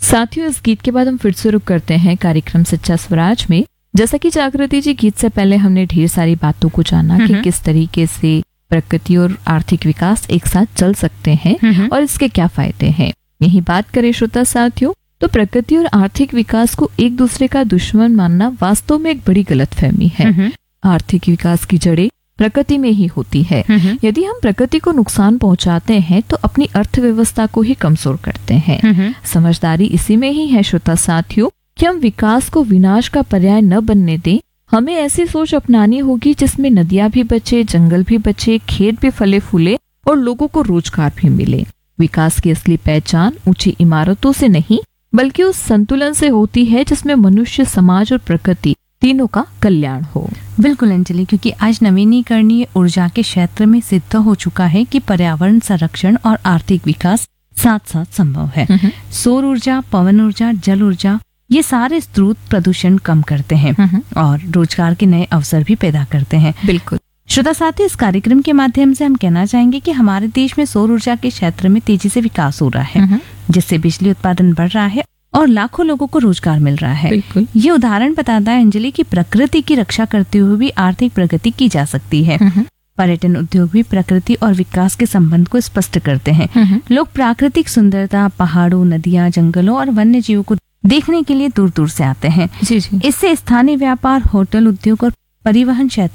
साथियों, इस गीत के बाद हम फिर से रुक करते हैं कार्यक्रम सच्चा स्वराज में। जैसा कि जागृति जी, गीत से पहले हमने ढेर सारी बातों को जाना कि किस तरीके से प्रकृति और आर्थिक विकास एक साथ चल सकते हैं और इसके क्या फायदे हैं। यही बात करें श्रोता साथियों, तो प्रकृति और आर्थिक विकास को एक दूसरे का दुश्मन मानना वास्तव में एक बड़ी गलतफहमी है। आर्थिक विकास की जड़ें प्रकृति में ही होती है। यदि हम प्रकृति को नुकसान पहुंचाते हैं तो अपनी अर्थव्यवस्था को ही कमजोर करते हैं। समझदारी इसी में ही है श्रोता साथियों कि हम विकास को विनाश का पर्याय न बनने दें। हमें ऐसी सोच अपनानी होगी जिसमें नदियां भी बचे, जंगल भी बचे, खेत भी फले फूले और लोगों को रोजगार भी मिले। विकास की असली पहचान ऊंची इमारतों से नहीं बल्कि उस संतुलन से होती है जिसमें मनुष्य, समाज और प्रकृति तीनों का कल्याण हो। बिल्कुल अंजलि, क्योंकि आज नवीनीकरणीय ऊर्जा के क्षेत्र में सिद्ध हो चुका है कि पर्यावरण संरक्षण और आर्थिक विकास साथ साथ संभव है। सौर ऊर्जा, पवन ऊर्जा, जल ऊर्जा, ये सारे स्रोत प्रदूषण कम करते हैं और रोजगार के नए अवसर भी पैदा करते हैं। बिल्कुल श्रोता साथी, इस कार्यक्रम के माध्यम से हम कहना चाहेंगे कि हमारे देश में सौर ऊर्जा के क्षेत्र में तेजी से विकास हो रहा है, जिससे बिजली उत्पादन बढ़ रहा है और लाखों लोगों को रोजगार मिल रहा है। ये उदाहरण बताता है अंजलि कि प्रकृति की रक्षा करते हुए भी आर्थिक प्रगति की जा सकती है। पर्यटन उद्योग भी प्रकृति और विकास के संबंध को स्पष्ट करते हैं। लोग प्राकृतिक सुंदरता, पहाड़ों, नदियां, जंगलों और वन्य जीवों को देखने के लिए दूर दूर से आते हैं। जी। इससे स्थानीय व्यापार, होटल उद्योग और परिवहन क्षेत्र